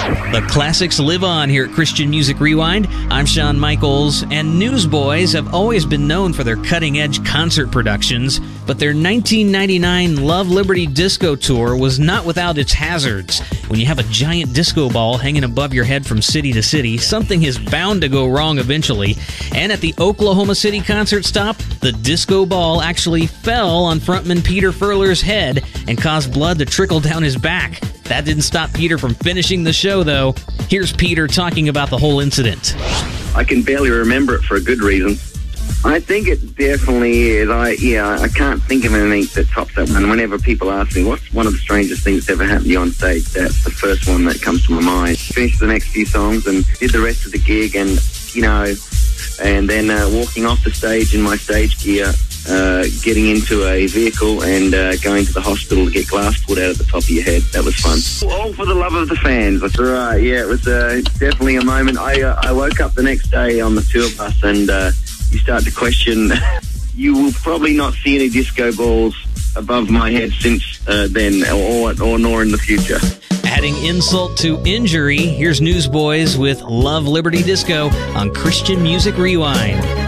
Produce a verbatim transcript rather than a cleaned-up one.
The classics live on here at Christian Music Rewind. I'm Shawn Michaels, and Newsboys have always been known for their cutting-edge concert productions, but their nineteen ninety-nine Love Liberty Disco Tour was not without its hazards. When you have a giant disco ball hanging above your head from city to city, something is bound to go wrong eventually. And at the Oklahoma City concert stop, the disco ball actually fell on frontman Peter Furler's head and caused blood to trickle down his back. That didn't stop Peter from finishing the show, though. Here's Peter talking about the whole incident. I can barely remember it for a good reason. I think it definitely is. I yeah, I can't think of anything that tops that one. Whenever people ask me, what's one of the strangest things that ever happened to you on stage, that's the first one that comes to my mind. Finished the next few songs and did the rest of the gig, and, you know, and then uh, walking off the stage in my stage gear, uh, getting into a vehicle and uh, going to the hospital to get glass pulled out of the top of your head. That was fun. All for the love of the fans. That's right. Yeah, it was uh, definitely a moment. I uh, I woke up the next day on the tour bus and uh, you start to question. You will probably not see any disco balls above my head since uh, then, or, or nor in the future. Adding insult to injury, here's Newsboys with Love Liberty Disco on Christian Music Rewind.